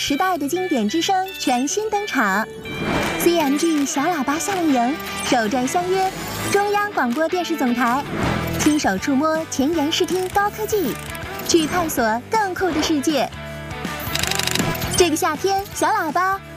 时代的经典之声全新登场 ，CMG 小喇叭夏令营首站相约中央广播电视总台，亲手触摸前沿视听高科技，去探索更酷的世界。这个夏天，小喇叭